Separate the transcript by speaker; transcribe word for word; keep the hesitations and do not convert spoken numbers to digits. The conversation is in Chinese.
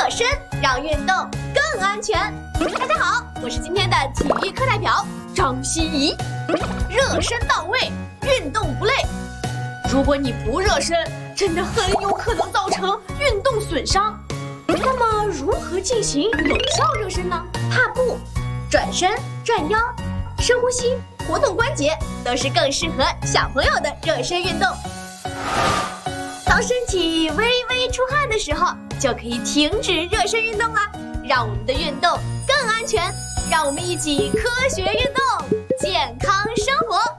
Speaker 1: 热身让运动更安全。大家好，我是今天的体育课代表张希怡。热身到位，运动不累。如果你不热身，真的很有可能造成运动损伤。那么如何进行有效热身呢？踏步、转身、转腰、深呼吸、活动关节，都是更适合小朋友的热身运动。当身体微微出汗的时候，就可以停止热身运动啦，让我们的运动更安全。让我们一起科学运动，健康生活。